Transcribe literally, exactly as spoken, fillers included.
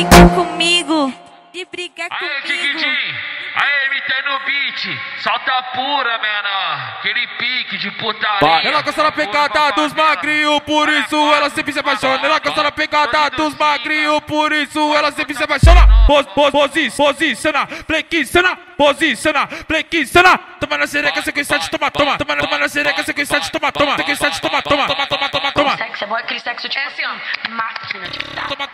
brigar comigo, de brigar Aê, comigo. Tiquitim! Aê, M T no beat! Solta pura, menor! Aquele pique de putaria! Ela gosta da pegada dos magrinhos, por isso ela sempre se apaixona. Ela gosta da pegada dos magrinhos, por isso ela sempre se apaixona. Pos, pos, posi, posiciona, flexiona, posiciona, flexiona. Toma na xereca, sequência de toma, toma, toma.